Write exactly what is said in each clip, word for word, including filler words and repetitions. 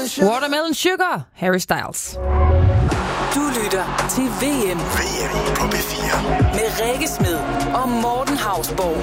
Watermelon Sugar. Watermelon Sugar, Harry Styles. Du lytter til V M. V M på P fire. Med Rikke Smed og Morten Hausborg.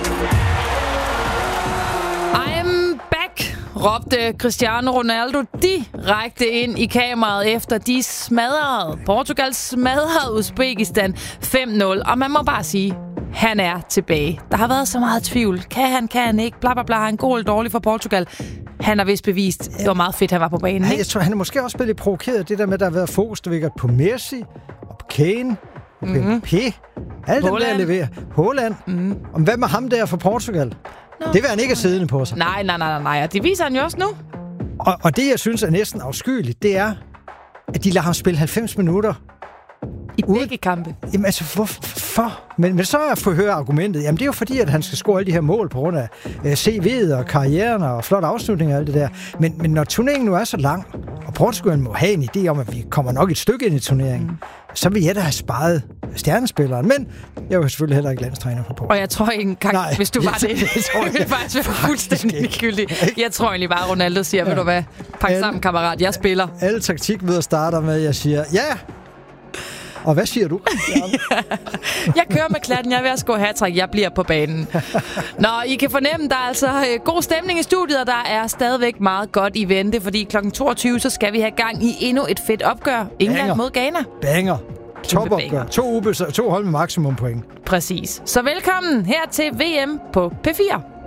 I'm back, råbte Cristiano Ronaldo direkte ind i kameraet efter de smadrede. Portugal smadrede Uzbekistan fem nul, og man må bare sige, han er tilbage. Der har været så meget tvivl. Kan han, kan han ikke? Bla bla bla. Han god eller dårlig for Portugal. Han har vist bevist, det var meget fedt, han var på banen. Ja, Ikke? jeg tror, han er måske også blevet lidt provokeret. Det der med, at der har været fokus, der virker på Messi og på Kane og på Mhm. M P. Alle dem, der leverer. Haaland. Mhm. Og hvad med ham der for Portugal? Nå. Det vil han ikke have siddende på sig. Nej, nej, nej, nej. Og det viser han jo også nu. Og, og det, jeg synes er næsten afskyeligt, det er, at de lader ham spille halvfems minutter. I begge kampe. Jamen altså, hvorfor? Men, men så har jeg fået høre argumentet. Jamen det er jo fordi, at han skal score alle de her mål på grund af øh, C V'et og karrieren og flot afslutning og alt det der. Men, men når turneringen nu er så lang, og Portugal må have en idé om, at vi kommer nok et stykke ind i turneringen, mm. så vil jeg da have sparet stjernespilleren. Men jeg er jo selvfølgelig heller ikke landstræner for Portugal. Og jeg tror ikke engang, Nej, hvis du var det, det tror jeg det ville faktisk være fuldstændig ligegyldigt. Jeg tror egentlig bare, Ronaldo siger, ja. Ved du hvad, pak Alle- sammen, kammerat, jeg spiller. Alle taktikmøder starter med, at jeg siger, ja! Og hvad siger du? Jeg kører med klatten, jeg er ved at score hattrick, jeg bliver på banen. Nå, I kan fornemme, der er altså øh, god stemning i studiet, og der er stadigvæk meget godt i vente, fordi klokken toogtyve, så skal vi have gang i endnu et fedt opgør. England Banger. mod Ghana. Banger. Topopgør. banger. To, ubes- to hold med maksimum point. Præcis. Så velkommen her til V M på P fire.